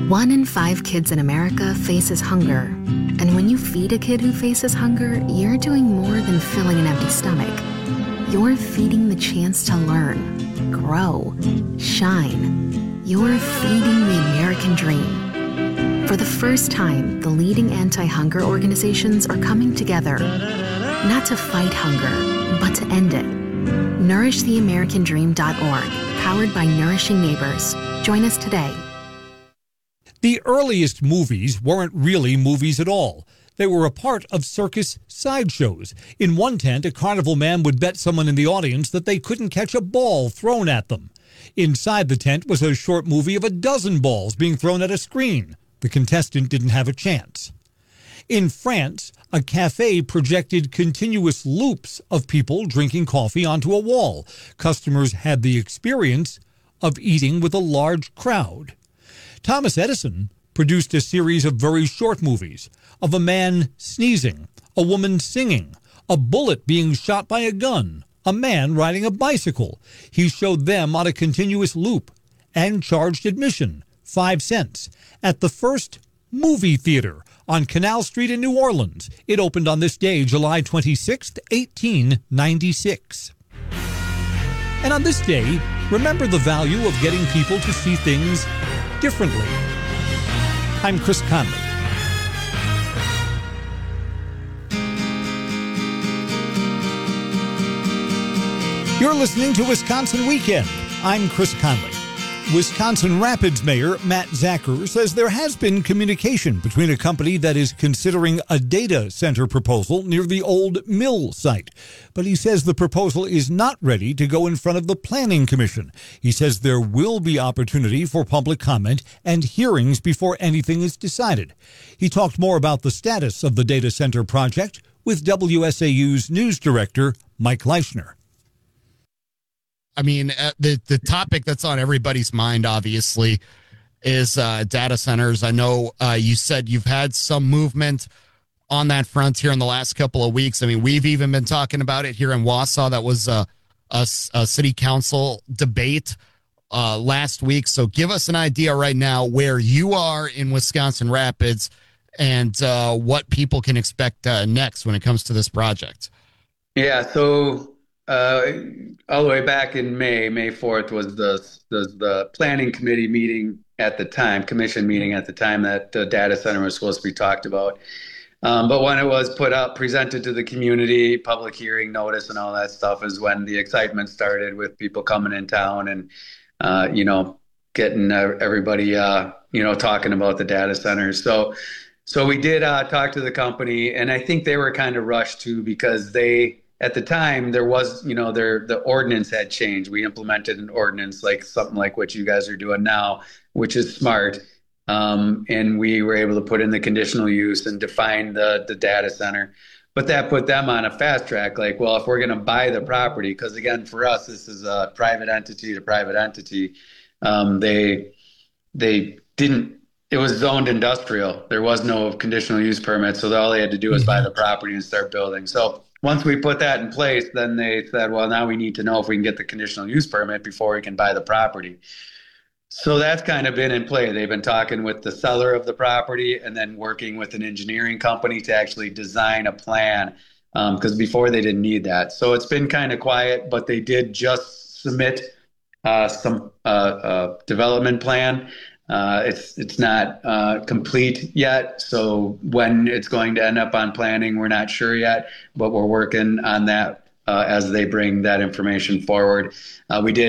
1 in 5 kids in America faces hunger. And when you feed a kid who faces hunger, you're doing more than filling an empty stomach. You're feeding the chance to learn, grow, shine. You're feeding the American dream. For the first time, the leading anti-hunger organizations are coming together, not to fight hunger, but to end it. NourishTheAmericanDream.org, powered by Nourishing Neighbors. Join us today. The earliest movies weren't really movies at all. They were a part of circus sideshows. In one tent, a carnival man would bet someone in the audience that they couldn't catch a ball thrown at them. Inside the tent was a short movie of a dozen balls being thrown at a screen. The contestant didn't have a chance. In France, a cafe projected continuous loops of people drinking coffee onto a wall. Customers had the experience of eating with a large crowd. Thomas Edison produced a series of very short movies of a man sneezing, a woman singing, a bullet being shot by a gun, a man riding a bicycle. He showed them on a continuous loop and charged admission, 5 cents, at the first movie theater on Canal Street in New Orleans. It opened on this day, July 26, 1896. And on this day, remember the value of getting people to see things differently. I'm Chris Conley. You're listening to Wisconsin Weekend. I'm Chris Conley. Wisconsin Rapids Mayor Matt Zacher says there has been communication between a company that is considering a data center proposal near the old mill site. But he says the proposal is not ready to go in front of the Planning Commission. He says there will be opportunity for public comment and hearings before anything is decided. He talked more about the status of the data center project with WSAU's news director, Mike Leischner. I mean, the topic that's on everybody's mind, obviously, is data centers. I know you said you've had some movement on that front here in the last couple of weeks. I mean, we've even been talking about it here in Wausau. That was a city council debate last week. So give us an idea right now where you are in Wisconsin Rapids and what people can expect next when it comes to this project. Yeah, so all the way back in May 4th was the planning committee meeting at the time, commission meeting at the time that the data center was supposed to be talked about. But when it was presented to the community, public hearing notice and all that stuff is when the excitement started with people coming in town and, getting everybody, talking about the data centers. So we did talk to the company, and I think they were kind of rushed too because at the time, there was, the ordinance had changed. We implemented an ordinance like something like what you guys are doing now, which is smart. And we were able to put in the conditional use and define the data center. But that put them on a fast track. Like, well, if we're going to buy the property, because again, for us, this is a private entity to private entity. They didn't. It was zoned industrial. There was no conditional use permit. So all they had to do was buy the property and start building. So once we put that in place, then they said, well, now we need to know if we can get the conditional use permit before we can buy the property. So that's kind of been in play. They've been talking with the seller of the property and then working with an engineering company to actually design a plan because before they didn't need that. So it's been kind of quiet, but they did just submit some development plan. It's not complete yet, so when it's going to end up on planning, we're not sure yet, but we're working on that as they bring that information forward. We did